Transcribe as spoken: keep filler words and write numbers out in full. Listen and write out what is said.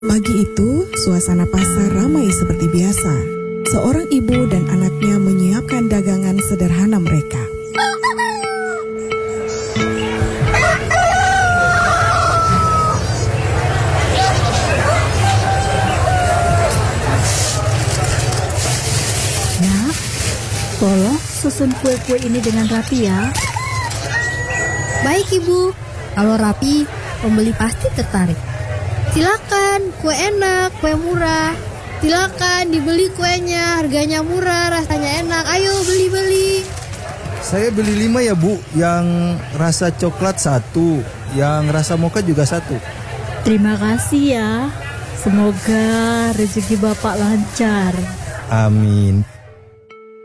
Pagi itu, suasana pasar ramai seperti biasa. Seorang ibu dan anaknya menyiapkan dagangan sederhana mereka. Nak, tolong susun kue-kue ini dengan rapi ya. Baik Ibu, kalau rapi, pembeli pasti tertarik. Silakan, kue enak, kue murah. Silakan dibeli kuenya, harganya murah, rasanya enak. Ayo beli-beli. Saya beli lima ya Bu, yang rasa coklat satu, yang rasa mocha juga satu. Terima kasih ya. Semoga rezeki Bapak lancar. Amin.